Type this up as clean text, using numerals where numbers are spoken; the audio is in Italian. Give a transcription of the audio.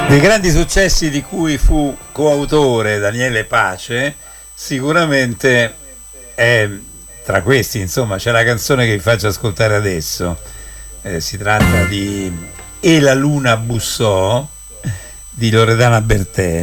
Dei grandi successi di cui fu coautore Daniele Pace, sicuramente è tra questi, insomma, c'è la canzone che vi faccio ascoltare adesso. Si tratta di E la luna bussò di Loredana Bertè.